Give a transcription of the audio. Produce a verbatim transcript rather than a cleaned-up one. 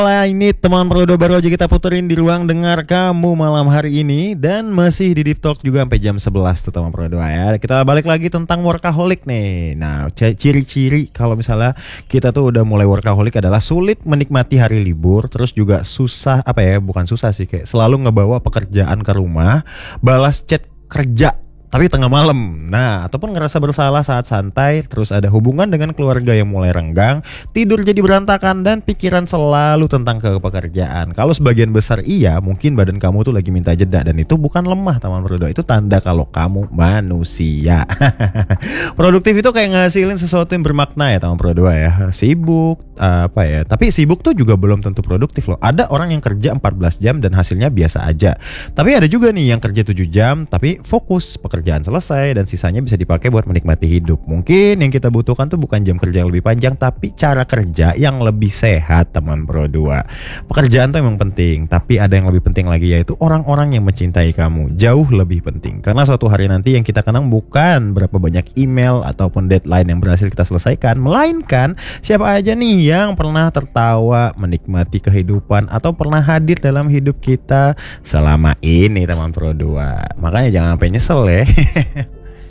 Lah ini teman Prodo baru aja kita puterin di ruang dengar kamu malam hari ini. Dan masih di Deep Talk juga sampai jam sebelas tuh teman Prodo ya. Kita balik lagi tentang workaholic nih. Nah ciri-ciri kalau misalnya kita tuh udah mulai workaholic adalah sulit menikmati hari libur. Terus juga susah, apa ya, bukan susah sih, kayak selalu ngebawa pekerjaan ke rumah, balas chat kerja tapi tengah malam. Nah, ataupun ngerasa bersalah saat santai, terus ada hubungan dengan keluarga yang mulai renggang, tidur jadi berantakan, dan pikiran selalu tentang ke pekerjaan. Kalau sebagian besar iya, mungkin badan kamu tuh lagi minta jeda, dan itu bukan lemah teman Prodo, itu tanda kalau kamu manusia. Produktif itu kayak ngasilin sesuatu yang bermakna ya teman Prodo ya. Sibuk, apa ya, tapi sibuk tuh juga belum tentu produktif loh. Ada orang yang kerja empat belas jam dan hasilnya biasa aja. Tapi ada juga nih yang kerja tujuh jam tapi fokus, pekerjaan selesai dan sisanya bisa dipakai buat menikmati hidup. Mungkin yang kita butuhkan tuh bukan jam kerja yang lebih panjang, tapi cara kerja yang lebih sehat teman Pro dua. Pekerjaan tuh emang penting, tapi ada yang lebih penting lagi, yaitu orang-orang yang mencintai kamu. Jauh lebih penting, karena suatu hari nanti yang kita kenang bukan berapa banyak email ataupun deadline yang berhasil kita selesaikan, melainkan siapa aja nih yang pernah tertawa, menikmati kehidupan, atau pernah hadir dalam hidup kita selama ini teman Pro dua. Makanya jangan sampai nyesel ya.